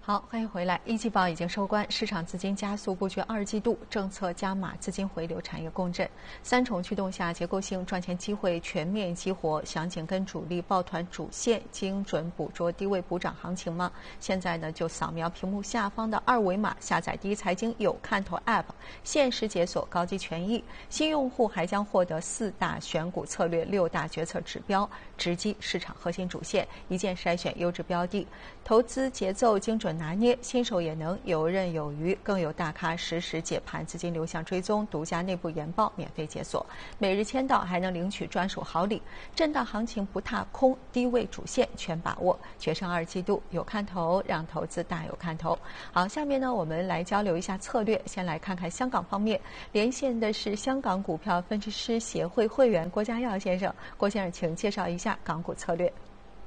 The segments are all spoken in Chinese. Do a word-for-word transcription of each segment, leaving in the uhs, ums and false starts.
好，欢迎回来。一季报已经收官，市场资金加速布局二季度，政策加码，资金回流，产业共振，三重驱动下，结构性赚钱机会全面激活。想紧跟主力抱团主线，精准捕捉低位补涨行情吗？现在呢，就扫描屏幕下方的二维码，下载第一财经有看头 App， 限时解锁高级权益。新用户还将获得四大选股策略、六大决策指标，直击市场核心主线，一键筛选优质标的，投资节奏精准拿捏，新手也能游刃有余，更有大咖实时解盘，资金流向追踪，独家内部研报免费解锁，每日签到还能领取专属好礼。震荡行情不踏空，低位主线全把握，决胜二季度有看头，让投资大有看头。好，下面呢，我们来交流一下策略。先来看看香港方面，连线的是香港股票分析师协会会员郭家耀先生。郭先生，请介绍一下港股策略。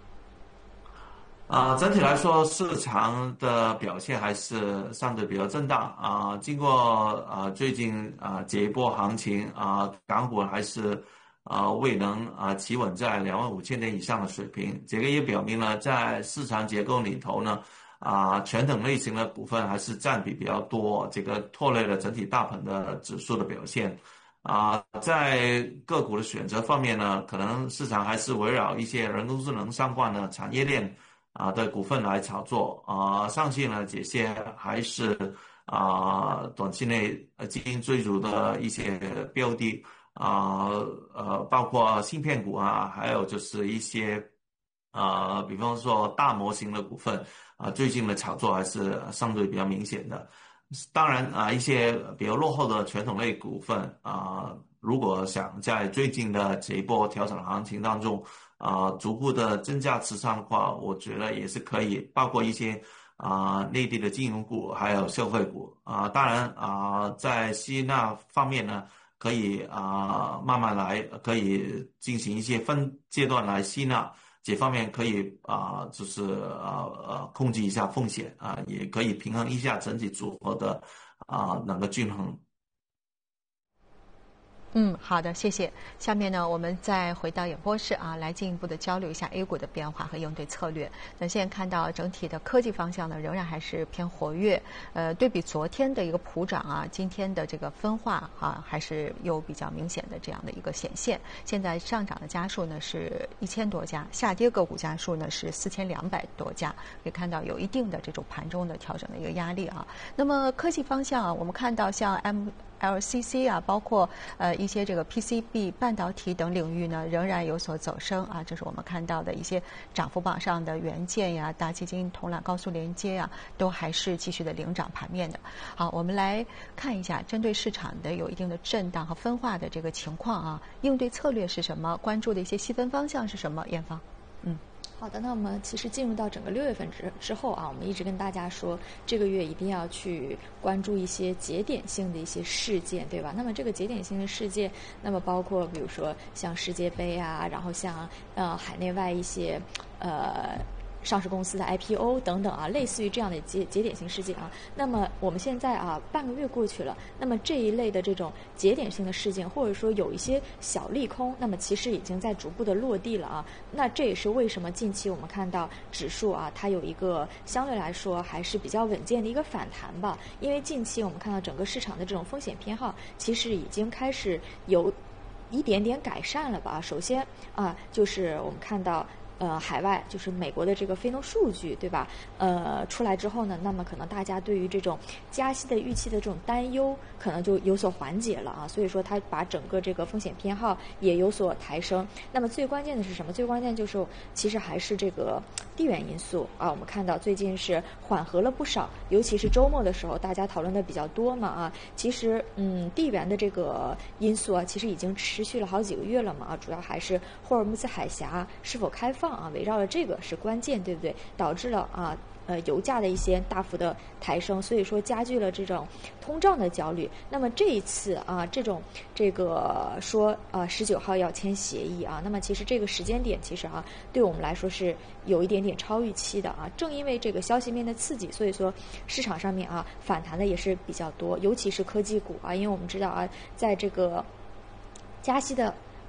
啊、呃，整体来说，市场的表现还是相对比较震荡啊、呃。经过啊、呃、最近啊、呃、这一波行情啊、呃，港股还是啊、呃、未能啊、呃、企稳在两万五千点以上的水平。这个也表明了，在市场结构里头呢，啊、呃、传统类型的股份还是占比比较多，这个拖累了整体大盘的指数的表现。啊、呃，在个股的选择方面呢，可能市场还是围绕一些人工智能相关的产业链啊的股份来炒作啊，上去呢这些还是啊短期内基金追逐的一些标的啊呃包括芯片股啊，还有就是一些啊比方说大模型的股份啊，最近的炒作还是相对比较明显的。当然啊，一些比较落后的传统类股份啊，如果想在最近的这一波调整行情当中啊，逐步的增加持仓的话，我觉得也是可以，包括一些啊内地的金融股，还有消费股啊。当然啊，在吸纳方面呢，可以啊慢慢来，可以进行一些分阶段来吸纳。这方面可以啊、呃，就是呃呃控制一下风险啊、呃，也可以平衡一下整体组合的啊、呃、两个均衡。 嗯，好的，谢谢。下面呢，我们再回到演播室啊，来进一步的交流一下 A 股的变化和应对策略。那现在看到整体的科技方向呢，仍然还是偏活跃。呃，对比昨天的一个普涨啊，今天的这个分化啊，还是有比较明显的这样的一个显现。现在上涨的家数呢是一千多家，下跌个股家数呢是四千两百多家，可以看到有一定的这种盘中的调整的一个压力啊。那么科技方向啊，我们看到像 M L C C 啊，包括呃一些这个 P C B 半导体等领域呢，仍然有所走升啊。这是我们看到的一些涨幅榜上的元件呀、大基金、铜缆高速连接呀，都还是继续的领涨盘面的。好，我们来看一下针对市场的有一定的震荡和分化的这个情况啊，应对策略是什么？关注的一些细分方向是什么？艳芳，嗯。 好的，那么其实进入到整个六月份之之后啊，我们一直跟大家说，这个月一定要去关注一些节点性的一些事件，对吧？那么这个节点性的事件，那么包括比如说像世界杯啊，然后像呃海内外一些呃。上市公司的 I P O 等等啊，类似于这样的节节点性事件啊。那么我们现在啊，半个月过去了，那么这一类的这种节点性的事件，或者说有一些小利空，那么其实已经在逐步的落地了啊。那这也是为什么近期我们看到指数啊，它有一个相对来说还是比较稳健的一个反弹吧。因为近期我们看到整个市场的这种风险偏好，其实已经开始有一点点改善了吧。首先啊，就是我们看到。呃，海外就是美国的这个非农数据，对吧？呃，出来之后呢，那么可能大家对于这种加息的预期的这种担忧，可能就有所缓解了啊。所以说，它把整个这个风险偏好也有所抬升。那么最关键的是什么？最关键就是其实还是这个地缘因素啊。我们看到最近是缓和了不少，尤其是周末的时候，大家讨论的比较多嘛啊。其实，嗯，地缘的这个因素啊，其实已经持续了好几个月了嘛啊。主要还是霍尔木兹海峡是否开放。啊，围绕了这个是关键，对不对？导致了啊，呃，油价的一些大幅的抬升，所以说加剧了这种通胀的焦虑。那么这一次啊，这种这个说啊，十九号要签协议啊，那么其实这个时间点其实啊，对我们来说是有一点点超预期的啊。正因为这个消息面的刺激，所以说市场上面啊反弹的也是比较多，尤其是科技股啊，因为我们知道啊，在这个加息的。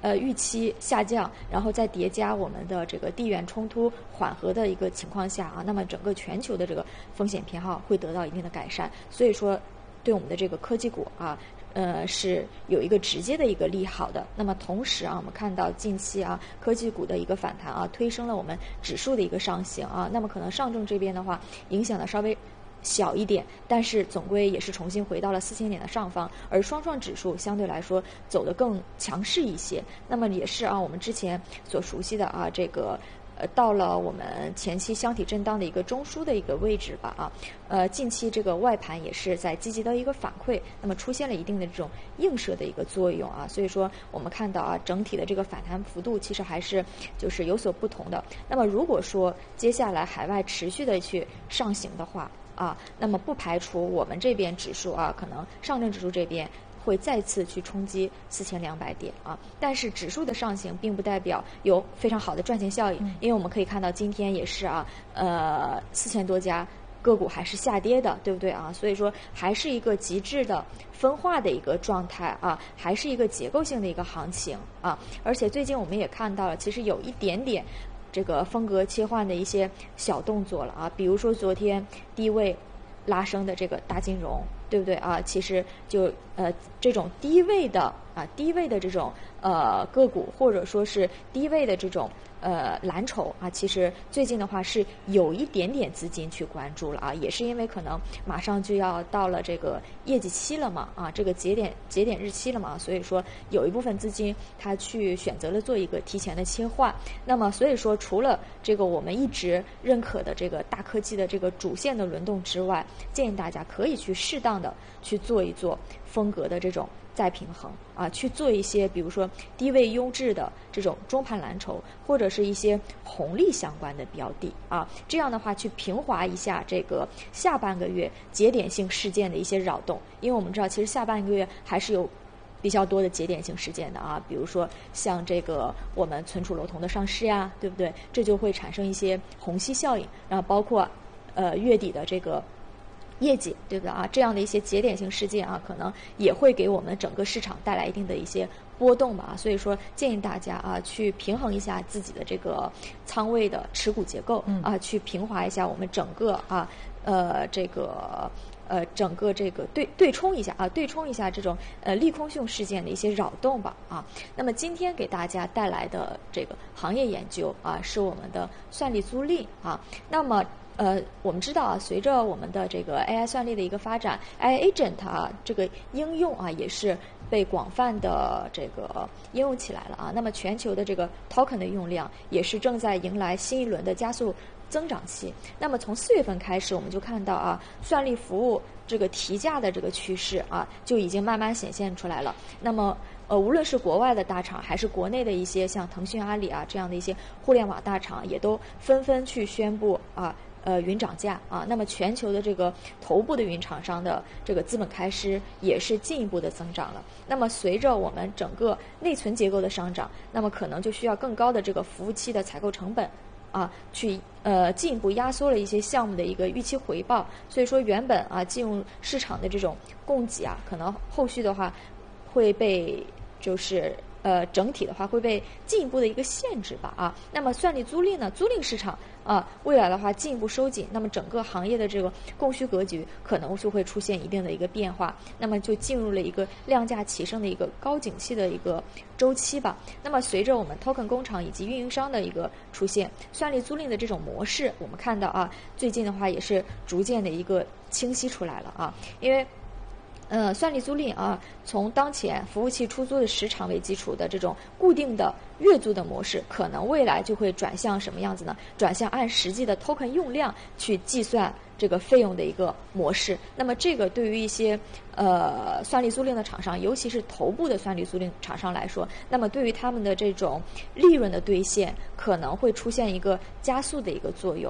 呃预期下降，然后再叠加我们的这个地缘冲突缓和的一个情况下啊，那么整个全球的这个风险偏好会得到一定的改善。所以说，对我们的这个科技股啊。呃，是有一个直接的一个利好的。那么同时啊，我们看到近期啊科技股的一个反弹啊，推升了我们指数的一个上行啊。那么可能上证这边的话，影响的稍微小一点，但是总归也是重新回到了四千点的上方。而双创指数相对来说走得更强势一些。那么也是啊，我们之前所熟悉的啊这个。呃，到了我们前期箱体震荡的一个中枢的一个位置吧啊，呃，近期这个外盘也是在积极的一个反馈，那么出现了一定的这种映射的一个作用啊，所以说我们看到啊，整体的这个反弹幅度其实还是就是有所不同的。那么如果说接下来海外持续的去上行的话啊，那么不排除我们这边指数啊，可能上证指数这边。会再次去冲击四千两百点啊，但是指数的上行并不代表有非常好的赚钱效应，因为我们可以看到今天也是啊，呃，四千多家个股还是下跌的，对不对啊？所以说还是一个极致的分化的一个状态啊，还是一个结构性的一个行情啊，而且最近我们也看到了，其实有一点点这个风格切换的一些小动作了啊，比如说昨天低位拉升的这个大金融。对不对啊？其实就呃这种低位的啊低位的这种呃个股，或者说是低位的这种呃蓝筹啊，其实最近的话是有一点点资金去关注了啊，也是因为可能马上就要到了这个业绩期了嘛啊，这个节点节点日期了嘛，所以说有一部分资金它去选择了做一个提前的切换。那么所以说，除了这个我们一直认可的这个大科技的这个主线的轮动之外，建议大家可以去适当的去做一做风格的这种再平衡啊，去做一些比如说低位优质的这种中盘蓝筹，或者是一些红利相关的标的啊，这样的话去平滑一下这个下半个月节点性事件的一些扰动，因为我们知道其实下半个月还是有比较多的节点性事件的啊，比如说像这个我们存储楼铜的上市呀，对不对？这就会产生一些虹吸效应，然后包括呃月底的这个业绩，对不对啊？这样的一些节点性事件啊，可能也会给我们整个市场带来一定的一些波动吧。所以说，建议大家啊，去平衡一下自己的这个仓位的持股结构、嗯、啊，去平滑一下我们整个啊呃这个。呃，整个这个对对冲一下啊，对冲一下这种呃利空性事件的一些扰动吧啊。那么今天给大家带来的这个行业研究啊，是我们的算力租赁啊。那么呃，我们知道啊，随着我们的这个 A I 算力的一个发展 ，A I Agent 啊这个应用啊也是被广泛的这个应用起来了啊。那么全球的这个 Token 的用量也是正在迎来新一轮的加速增长期。那么从四月份开始，我们就看到啊，算力服务这个提价的这个趋势啊，就已经慢慢显现出来了。那么呃，无论是国外的大厂，还是国内的一些像腾讯、阿里啊这样的一些互联网大厂，也都纷纷去宣布啊。呃，云涨价啊，那么全球的这个头部的云厂商的这个资本开支也是进一步的增长了。那么随着我们整个内存结构的上涨，那么可能就需要更高的这个服务器的采购成本啊，去呃进一步压缩了一些项目的一个预期回报。所以说，原本啊进入市场的这种供给啊，可能后续的话会被就是。呃，整体的话会被进一步的一个限制吧啊。那么算力租赁呢，租赁市场啊，未来的话进一步收紧，那么整个行业的这个供需格局可能就会出现一定的一个变化，那么就进入了一个量价齐升的一个高景气的一个周期吧。那么随着我们 token 工厂以及运营商的一个出现，算力租赁的这种模式，我们看到啊，最近的话也是逐渐的一个清晰出来了啊，因为。呃，算力租赁啊，从当前服务器出租的时长为基础的这种固定的月租的模式，可能未来就会转向什么样子呢？转向按实际的 token 用量去计算这个费用的一个模式。那么这个对于一些呃算力租赁的厂商，尤其是头部的算力租赁厂商来说，那么对于他们的这种利润的兑现，可能会出现一个加速的一个作用。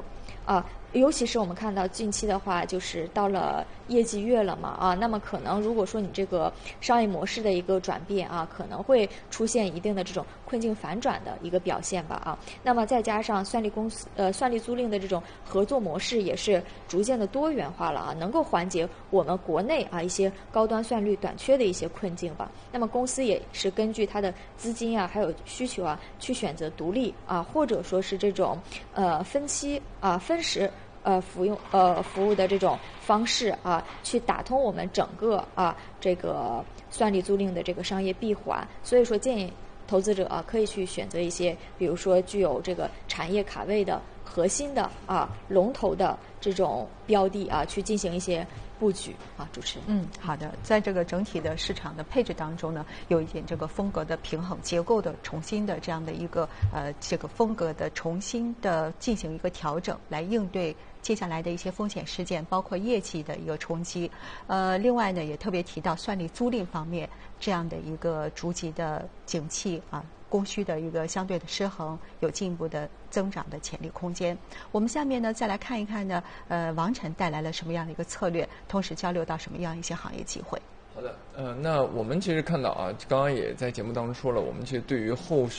啊。尤其是我们看到近期的话，就是到了业绩月了嘛啊，那么可能如果说你这个商业模式的一个转变啊，可能会出现一定的这种困境反转的一个表现吧啊。那么再加上算力公司呃算力租赁的这种合作模式也是逐渐的多元化了啊，能够缓解我们国内啊一些高端算力短缺的一些困境吧。那么公司也是根据它的资金啊还有需求啊，去选择独立啊或者说是这种呃分期啊分时。呃，服用呃服务的这种方式啊，去打通我们整个啊这个算力租赁的这个商业闭环。所以说，建议投资者啊可以去选择一些，比如说具有这个产业卡位的核心的啊龙头的这种标的啊，去进行一些布局啊。主持人， 嗯，好的，在这个整体的市场的配置当中呢，有一点这个风格的平衡、结构的重新的这样的一个呃这个风格的重新的进行一个调整，来应对接下来的一些风险事件，包括业绩的一个冲击。呃，另外呢，也特别提到算力租赁方面这样的一个逐级的景气啊，供需的一个相对的失衡，有进一步的增长的潜力空间。我们下面呢，再来看一看呢，呃，王晨带来了什么样的一个策略，同时交流到什么样一些行业机会。 好的，呃，那我们其实看到啊，刚刚也在节目当中说了，我们其实对于后市